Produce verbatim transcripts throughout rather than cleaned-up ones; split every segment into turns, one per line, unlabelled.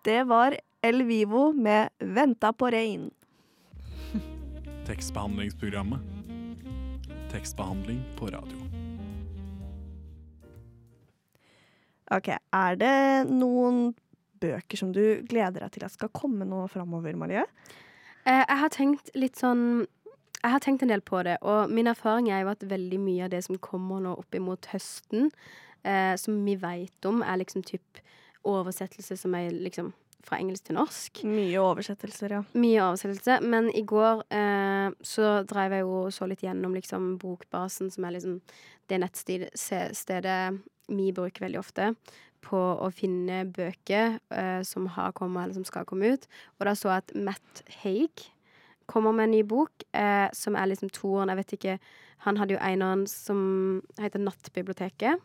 Det var El Vivo med Venta på regn.
Tekstbehandlingsprogrammet. Tekstbehandling på radio.
Ok, er det noen bøker som du gleder deg til at skal komme nå fremover, Marie?
Eh, jeg har tenkt litt sånn Jeg har tenkt en del på det, og min erfaring er jo at veldig mye av det som kommer nå opp imot høsten, eh, som vi vet om, er liksom typ oversettelse som er liksom fra engelsk til norsk.
Mye oversettelser, ja.
Mye oversettelse, men i går eh, så drev jeg jo så litt gjennom liksom Bokbasen, som er liksom det nettstedet vi bruker veldig ofte på å finne bøker eh, som har kommet, eller som skal komme ut. Og da så jeg at Matt Haig kommer med en ny bok, eh, som er liksom toeren, jeg vet ikke, han hadde jo en som heter Nattbiblioteket.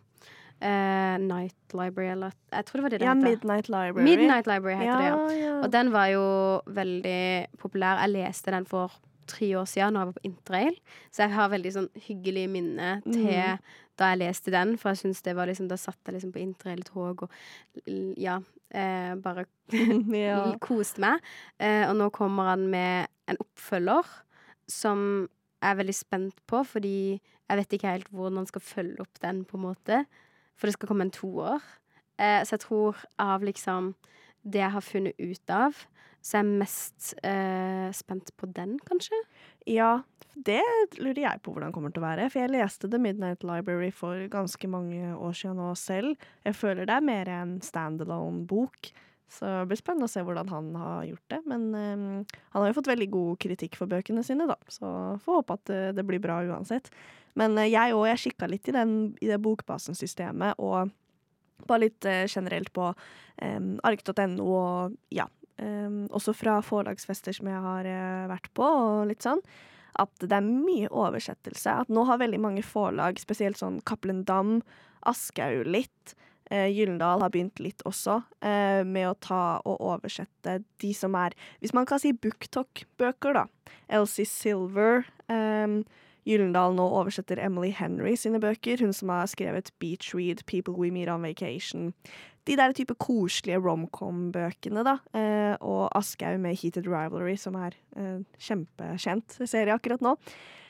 Uh, Night Library, eller jeg tror det var det det
ja,
heter.
Midnight Library.
Midnight Library heter
ja,
det, ja.
ja.
Og den var jo veldig populær. Jeg leste den for tre år siden når jeg var på Interrail, så jeg har veldig sånn hyggelig minne til
Mm.
da jeg leste den, for jeg synes det var liksom, da satt jeg liksom på Interrail-tog og l- ja, eh, bare
ja.
koste meg. Eh, og nå kommer han med en oppfølger som jeg er veldig spent på, fordi jeg vet ikke helt hvordan han skal følge opp den på en måte. For det skal komme en toår. Eh, så jeg tror av liksom det jeg har funnet ut av, så er jeg mest eh, spent på den, kanskje.
Ja, det lurer jeg på hvordan det kommer til å være. For jeg leste The Midnight Library for ganske mange år siden nå selv. Jeg føler det er mer en standalone-bok. Så det blir spennende å se hvordan han har gjort det. Men um, han har jo fått veldig god kritikk for bøkene sine, da. Så får håpe at uh, det blir bra uansett. Men uh, jeg òg, jeg kikka litt i, den, i det bokbasen-systemet, og bare litt uh, generelt på um, ark punktum no, og ja, um, også fra forlagsfester som jeg har uh, vært på, og litt sånn, at det er mye oversettelse. At nå har veldig mange forlag, spesielt sånn Cappelen Damm, Aschehoug litt, Uh, Gyldendal har begynt litt også uh, med å ta og oversette de som er, hvis man kan si BookTok-bøker da. Elsie Silver, um, Gyldendal nå oversetter Emily Henry sine bøker, hun som har skrevet Beach Read, People We Meet on Vacation. De der type koselige rom-com-bøkene da, uh, og Aschehoug med Heated Rivalry, som er uh, kjempekjent serie akkurat nå.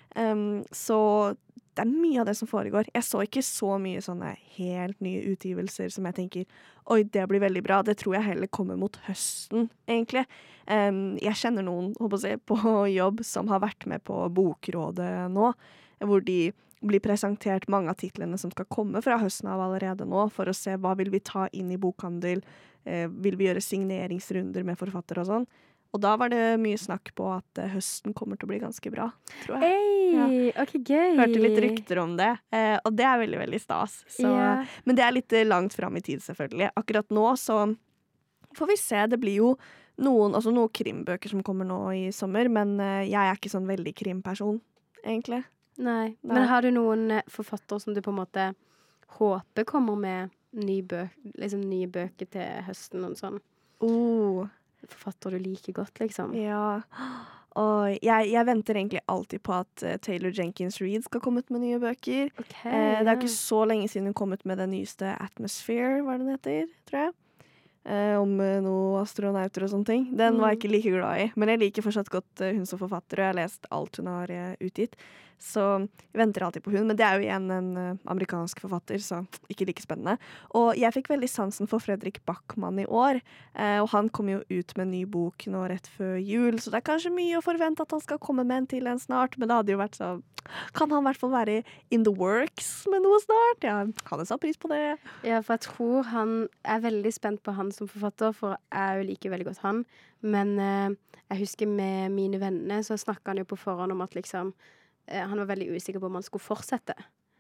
Um, så det er mye av det som foregår. Jeg så ikke så mye sånne helt nye utgivelser som jeg tenker, oi, det blir veldig bra. Det tror jeg heller kommer mot høsten, egentlig. Um, jeg kjenner noen, håper jeg, på jobb som har vært med på Bokrådet nå, hvor de blir presentert mange av titlene som skal komme fra høsten av allerede nå, for å se hva vil vi ta inn i bokhandel, eh, vil vi gjøre signeringsrunder med forfattere og sånn. Og da var det mye snakk på at uh, høsten kommer til å bli ganske bra, tror jeg.
Hey, ok, gøy.
Hørte litt rykter om det, eh, og det er veldig, veldig stas. Så,
Ja.
Men det er litt eh, langt fram i tid, selvfølgelig. Akkurat nå så får vi se. Det blir jo noen, også noen krimbøker som kommer nå i sommer, men eh, jeg er ikke sånn veldig krimperson, egentlig.
Nei.
Nei.
Men har du noen eh, forfattere som du på en måte håper kommer med nye, bøk, liksom nye bøker til høsten og sånn?
Oh,
Forfatter du liker godt, liksom?
ja. Og jeg, jeg venter egentlig alltid på at uh, Taylor Jenkins Reid skal komme ut med nye bøker.
Ok,
Eh, det er
ja.
ikke så lenge siden hun kom ut med den nyeste Atmosphere, hva den heter, tror jeg. Eh, om eh, noen astronauter og sånne ting. Den var jeg ikke like glad i, men jeg liker fortsatt godt eh, hun som forfatter, og jeg har lest alt hun har eh, utgitt. Så jeg venter alltid på hun, men det er jo igjen en eh, amerikansk forfatter, så ikke like spennende. Og jeg fikk veldig sansen for Fredrik Backman i år, eh, og han kom jo ut med en ny bok nå rett før jul, så det er kanskje mye å forvente at han skal komme med en til en snart, men det hadde jo vært så, kan han i hvert fall være in the works med noe snart? Ja, kan jeg sa pris på det?
Ja, for jeg tror han er veldig spent på han som forfatter, for jeg jo liker veldig godt han. Men eh, jeg husker med mine venner, så snakket han jo på forhånd om at liksom, eh, han var veldig usikker på om han skulle fortsette.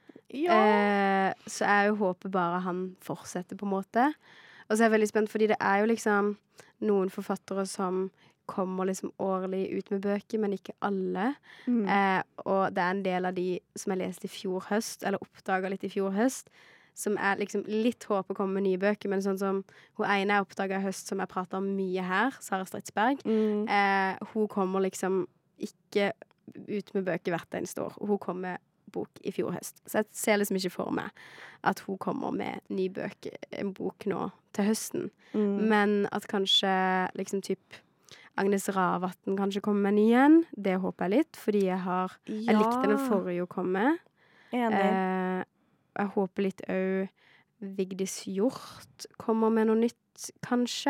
Ja.
Eh, så jeg jo håper bare han fortsetter på en måte. Og så er jeg veldig spent, fordi det er jo liksom noen forfattere som kommer liksom årlig ut med bøker, men ikke alle.
Mm.
Eh, og det er en del av de som jeg leste i fjor høst, eller oppdaget litt i fjor høst, som er liksom litt håp å komme med nye bøker, men sånn som hun ene jeg oppdaget i høst, som jeg prater om mye her, Sara Stridsberg,
Mm.
eh, hun kommer liksom ikke ut med bøker hvert eneste år. Hun kommer bok i fjor høst. Så jeg ser liksom ikke for meg at hun kommer med ny bøk, en bok nå til høsten.
Mm.
Men at kanskje liksom typ Agnes Ravatn kanskje kommer med en ny en. Det håper jeg litt, fordi jeg har Jeg
Ja.
likte den forrige å komme.
Enig.
Eh, jeg håper litt òg Vigdis Hjorth kommer med noe nytt, kanskje.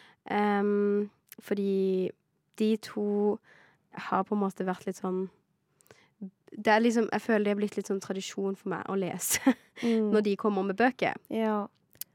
Em, fordi de to har på en måte vært litt sånn det er liksom, Jeg føler det er blitt litt sånn tradisjon for meg å lese
Mm.
når de kommer med bøker.
Ja.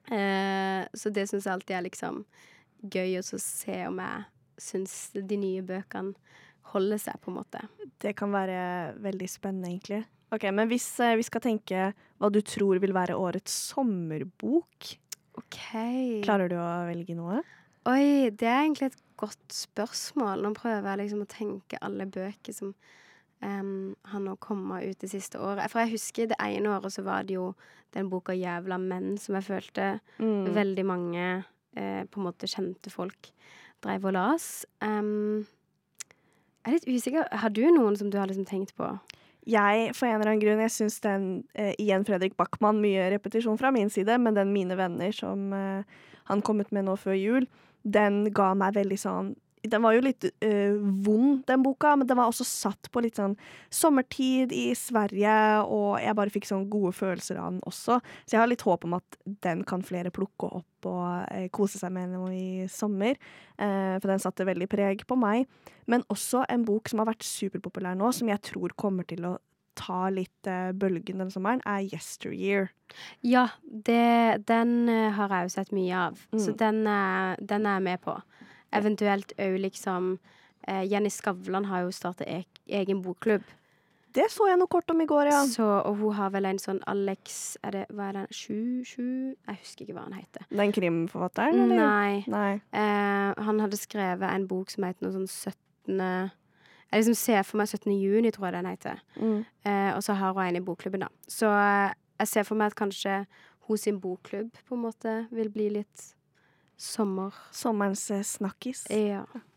Eh, så det syns jeg alltid er liksom gøy å så se om jeg syns de nye bøkene holder seg, på en måte.
Det kan være veldig spennende, egentlig. Ok, Men hvis eh, vi skal tenke hva du tror vil være årets sommerbok,
OK.
klarer du å velge noe?
Oi, det er egentlig et godt spørsmål. Nå prøver jeg liksom å tenke alle bøker som um, har nå kommet ut det siste året. For jeg husker det ene året så var det jo den boka 'Jævla menn', som jeg følte
Mm.
veldig mange eh, på en måte kjente folk drev og las. Um, jeg er litt usikker. Har du noen som du har liksom tenkt på?
Jeg, for en eller annen grunn, jeg syns den eh, igjen Fredrik Backman, mye repetisjon fra min side, men den Mine venner som eh, han kom ut med nå før jul, den ga meg veldig sånn Den var jo litt eh, vond, den boka, men den var også satt på litt sånn sommertid i Sverige, og jeg bare fikk sånn gode følelser av den også. Så jeg har litt håp om at den kan flere plukke opp og eh, kose seg med nå i sommer. Eh, for den satte veldig preg på meg. Men også en bok som har vært superpopulær nå, som jeg tror kommer til å ta litt eh, bølgen denne sommeren, er 'Yesteryear'.
Ja, det, den eh, har jeg jo sett mye av. Så
Mm.
den, er- den er jeg med på. Eventuelt òg liksom eh, Jenny Skavlan har jo startet e egen bokklubb.
Det så jeg noe kort om i går, ja.
Så, og hun har vel en sånn Alex er det, Hva er den? Sju? Sju? Jeg husker ikke hva han heter.
Den krimforfatteren, eller?
Nei.
Nei.
Eh, han hadde skrevet en bok som heter noe sånn syttende Jeg liksom ser for meg syttende juni, tror jeg den heter.
Mm.
Eh, og så har hun en i bokklubben, da. Så eh, jeg ser for meg at kanskje hun sin bokklubb på en måte vil bli litt sommer.
Sommerens eh, snakkis.
Ja.